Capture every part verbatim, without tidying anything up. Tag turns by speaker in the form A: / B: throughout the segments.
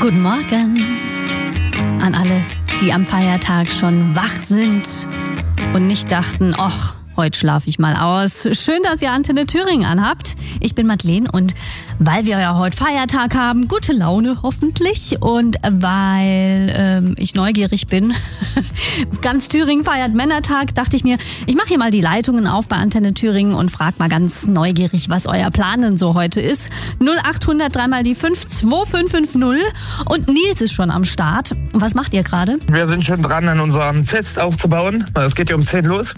A: Guten Morgen an alle, die am Feiertag schon wach sind und nicht dachten, ach, heute schlafe ich mal aus. Schön, dass ihr Antenne Thüringen anhabt. Ich bin Madeleine und weil wir ja heute Feiertag haben, gute Laune hoffentlich und weil ähm, ich neugierig bin, ganz Thüringen feiert Männertag, dachte ich mir, ich mache hier mal die Leitungen auf bei Antenne Thüringen und frage mal ganz neugierig, was euer Plan denn so heute ist. null achthundert drei mal die fünf zwei fünf fünf null und Nils ist schon am Start. Was macht ihr gerade?
B: Wir sind schon dran, an unserem Fest aufzubauen. Es geht ja um zehn los.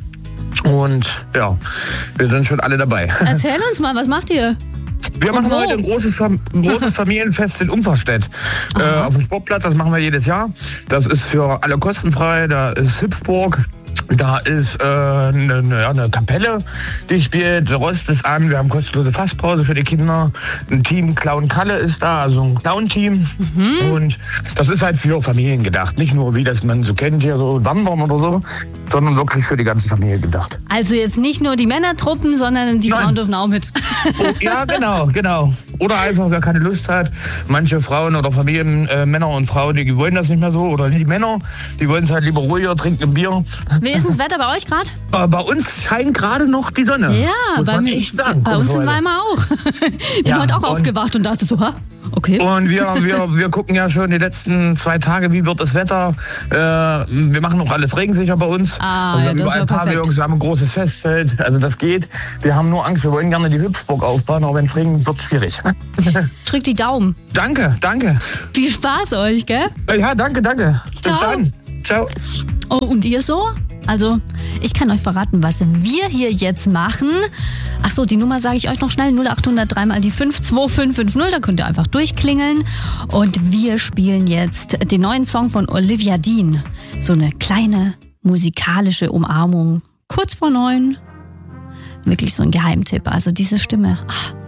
B: Und ja, wir sind schon alle dabei.
A: Erzähl uns mal, was macht ihr?
B: Wir machen heute ein großes, ein großes Familienfest in Umferstedt äh, auf dem Sportplatz. Das machen wir jedes Jahr. Das ist für alle kostenfrei. Da ist Hüpfburg. Da ist äh, eine, eine, eine Kapelle, die spielt, der Rost ist an, wir haben kostenlose Fasspause für die Kinder. Ein Team Clown Kalle ist da, also ein Clown-Team. Mhm. Und das ist halt für Familien gedacht. Nicht nur, wie das man so kennt, hier so Wandern oder so, sondern wirklich für die ganze Familie gedacht.
A: Also jetzt nicht nur die Männertruppen, sondern die Nein. Frauen dürfen auch mit.
B: Oh, ja, genau, genau. Oder einfach, wer keine Lust hat. Manche Frauen oder Familien, äh, Männer und Frauen, die wollen das nicht mehr so. Oder die Männer, die wollen es halt lieber ruhiger, trinken ein Bier.
A: Wie ist das Wetter bei euch gerade?
B: Äh, bei uns scheint gerade noch die Sonne.
A: Ja,
B: muss
A: bei,
B: man
A: mir,
B: echt sagen.
A: bei uns in Weimar auch. Ich bin
B: ja,
A: heute auch aufgewacht und dachte so, ha? Okay.
B: Und wir, wir, wir gucken ja schon die letzten zwei Tage, wie wird das Wetter. Äh, wir machen auch alles regensicher bei uns.
A: Ah,
B: also wir
A: ja,
B: haben
A: das
B: überall
A: ist ja
B: Pavillons, wir haben ein großes Festfeld. Also das geht. Wir haben nur Angst, wir wollen gerne die Hüpfburg aufbauen, aber wenn es regnet, wird es schwierig.
A: Drückt die Daumen.
B: Danke, danke.
A: Viel Spaß euch, gell?
B: Ja, danke, danke. Bis
A: Ciao.
B: dann. Ciao.
A: Oh, und ihr so? Also, ich kann euch verraten, was wir hier jetzt machen. Ach so, die Nummer sage ich euch noch schnell. null achthundert drei mal die fünf zwei fünf fünf null. Da könnt ihr einfach durchklingeln. Und wir spielen jetzt den neuen Song von Olivia Dean. So eine kleine musikalische Umarmung. Kurz vor neun. Wirklich so ein Geheimtipp. Also diese Stimme. Ach.